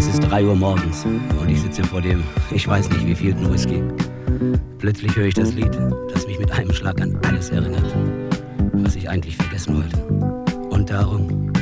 Es ist 3 Uhr morgens und ich sitze vor dem, ich weiß nicht wievielten Whisky. Plötzlich höre ich das Lied, das mich mit einem Schlag an alles erinnert, was ich eigentlich vergessen wollte. Und darum